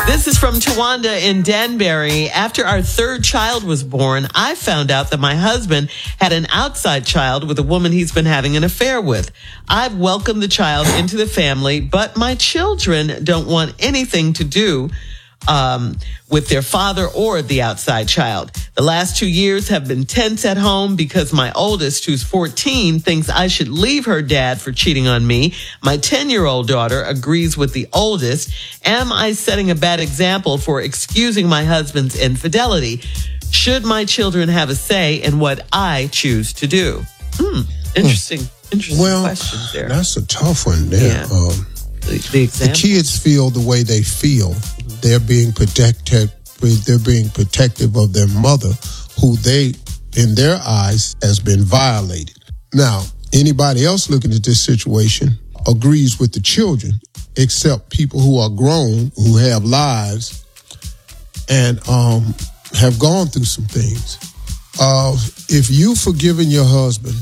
This is from Tawanda in Danbury. After our third child was born, I found out that my husband had an outside child with a woman he's been having an affair with. I've welcomed the child into the family, but my children don't want anything to do with their father or the outside child. The last 2 years have been tense at home because my oldest, who's 14, thinks I should leave her dad for cheating on me. My 10-year-old daughter agrees with the oldest. Am I setting a bad example for excusing my husband's infidelity? Should my children have a say in what I choose to do? Interesting questions there. That's a tough one there. Yeah. The kids feel the way they feel. They're being protective. They're being protective of their mother, who they, in their eyes, has been violated. Now, anybody else looking at this situation agrees with the children, except people who are grown, who have lives, and have gone through some things. If you've forgiven your husband,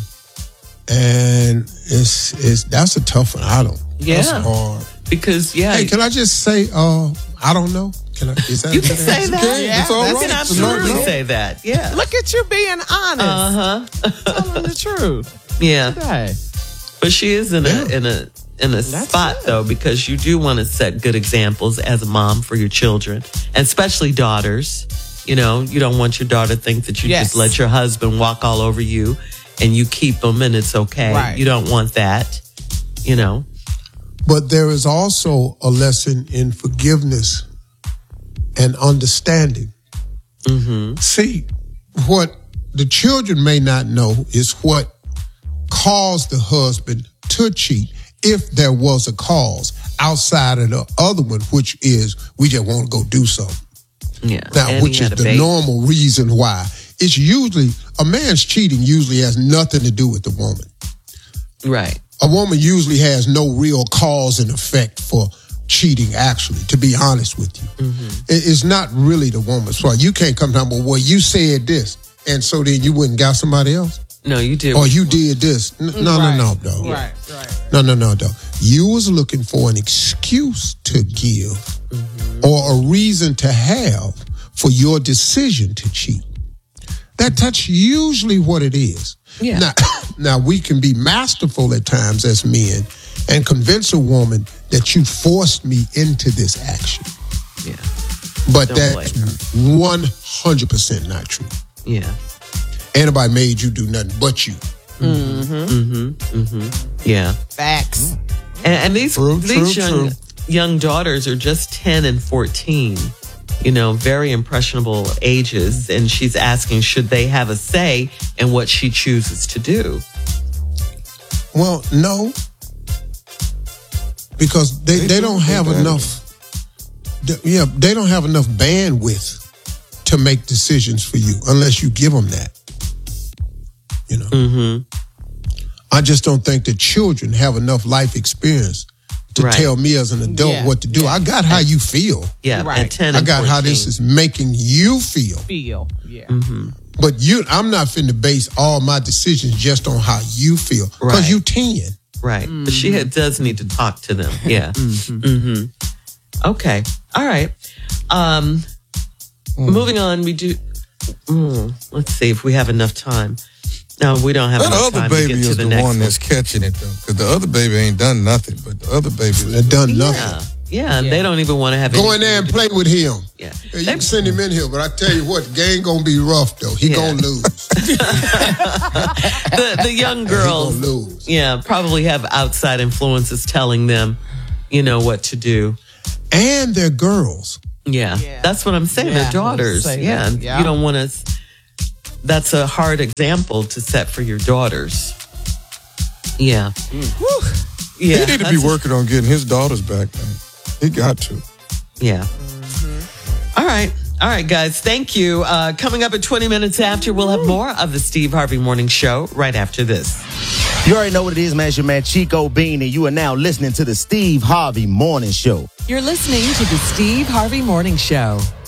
and that's a tough one. That's hard. Because, Hey, can I just say, I don't know? You can say that. Okay, Yeah, it's all you right. can absolutely say that. Yeah. Look at you being honest. Telling the truth. Yeah. Today. But she is in a spot though, because you do want to set good examples as a mom for your children, and especially daughters. You know, you don't want your daughter to think that you just let your husband walk all over you and you keep them and it's okay. Right. You don't want that, you know. But there is also a lesson in forgiveness and understanding. Mm-hmm. See, what the children may not know is what caused the husband to cheat, if there was a cause outside of the other one, which is we just want to go do something. Yeah. Now, which is the normal reason why. It's usually, a man's cheating usually has nothing to do with the woman. Right. A woman usually has no real cause and effect for cheating, actually, to be honest with you. Mm-hmm. It's not really the woman's fault. You can't come down, well, you said this, and so then you wouldn't got somebody else? No, you did. Or you did this. No, dog. Right. No, dog. You was looking for an excuse to give or a reason to have for your decision to cheat. That's usually what it is. Yeah. Now, we can be masterful at times as men and convince a woman that you forced me into this action. Yeah. But Don't that's 100% not true. Yeah. Anybody made you do nothing but you. Yeah. Facts. And these young daughters are just 10 and 14. You know, very impressionable ages. And she's asking, should they have a say in what she chooses to do? Well, no. Because they don't have enough. They don't have enough bandwidth to make decisions for you unless you give them that. You know. Mm-hmm. I just don't think that children have enough life experience to tell me as an adult what to do. I got how you feel. Yeah, right. At 10 I and got 14. how this is making you feel. Yeah. Mm-hmm. But I'm not finna base all my decisions just on how you feel. Because you 10. Right. But she does need to talk to them. Yeah. Okay. All right. Moving on, we do... let's see if we have enough time. No, we don't have enough time to get to the next one. That other baby is the one that's catching it, though. Because the other baby ain't done nothing, but the other baby... They've done nothing. Yeah, and they don't even want to have Go in there and play with him. Yeah. You can send him in here, but I tell you what, the game gonna be rough, though. He gonna lose. The young girls, he gonna lose. Yeah, probably have outside influences telling them, you know, what to do. And they're girls. Yeah, that's what I'm saying. Yeah, They're daughters. yeah. You don't want to... That's a hard example to set for your daughters. Yeah. Yeah. He need to be working on getting his daughters back, man. He got to. Yeah. All right. All right, guys. Thank you. Coming up at 20 minutes after, we'll have more of the Steve Harvey Morning Show right after this. You already know what it is, man. It's your man Chico Bean, and you are now listening to the Steve Harvey Morning Show. You're listening to the Steve Harvey Morning Show.